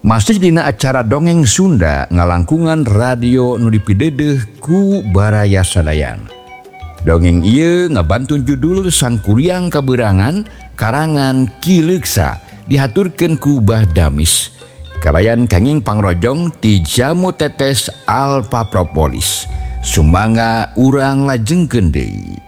Masih dina acara dongeng Sunda ngalangkungan radio nu dipidedeh ku Baraya Sadayan. Dongeng ieu ngabantun judul Sang Kuryang Kaberangan karangan Ki Leuksa dihaturkeun ku Bah Damis. Kalayan kenging pangrojong ti Jamu Tetes Alfa Propolis. Sumangga urang lajengkeun deui.